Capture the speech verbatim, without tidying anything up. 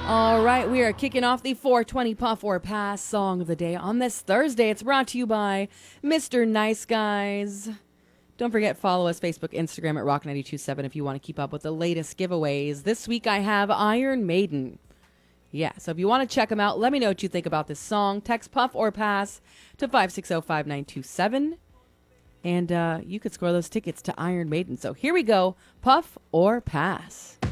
All right, we are kicking off the four twenty Puff or Pass Song of the Day on this Thursday. It's brought to you by Mister Nice Guys. Don't forget, follow us Facebook, Instagram at Rock nine two seven if you want to keep up with the latest giveaways. This week I have Iron Maiden. Yeah, so if you want to check them out, let me know what you think about this song. Text Puff or Pass to five six zero five nine two seven. And uh, you could score those tickets to Iron Maiden. So here we go, Puff or Pass.